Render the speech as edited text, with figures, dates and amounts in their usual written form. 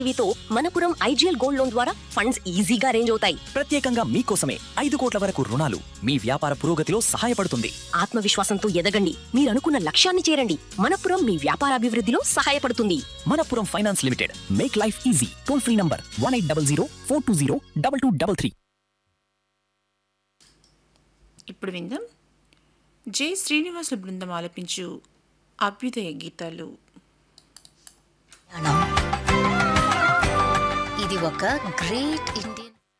తో Manappuram IGL gold loan ద్వారా funds ఈజీగా అరేంజ్ అవుతాయి. ప్రత్యేకంగా మీకోసమే 5 కోట్ల వరకు రుణాలు మీ వ్యాపార పురోగతిలో సహాయపడుతుంది. ఆత్మవిశ్వాసంతో ఎదగండి, మీరు అనుకున్న లక్ష్యాన్ని చేరండి. మనపురం మీ వ్యాపార అభివృద్ధిలో సహాయపడుతుంది. Manappuram finance limited, make life easy. Toll free number 1800 420 2233. ఇప్పుడు విందాం జె శ్రీనివాసుల బృందం ఆలపించు అభ్యుదయ గీతాలు. ఇది ఒక గ్రేట్ ఇండియన్